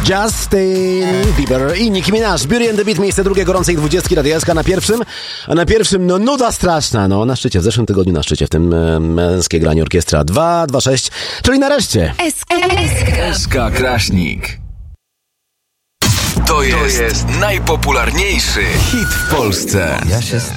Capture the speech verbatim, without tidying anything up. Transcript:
Justin Bieber i Nicki Minaj. Beauty and the Beat, miejsce drugie gorącej dwudziestki Radia S K na pierwszym. A na pierwszym, no nuda straszna, no na szczycie, w zeszłym tygodniu na szczycie, w tym e, męskie granie orkiestra dwa dwa sześć, czyli nareszcie. S K S K Kraśnik. To jest, to jest najpopularniejszy hit w Polsce. Ja się